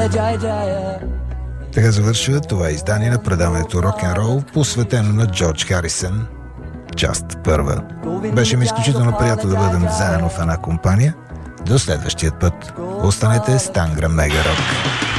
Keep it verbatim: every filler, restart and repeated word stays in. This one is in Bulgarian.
Така завършва това издание на предаването Рок-н-рол, посветено на Джордж Харисън. Част първа. Беше ми изключително приятно да бъдем заедно в една компания. До следващия път. Останете с Тангра Мега Рок.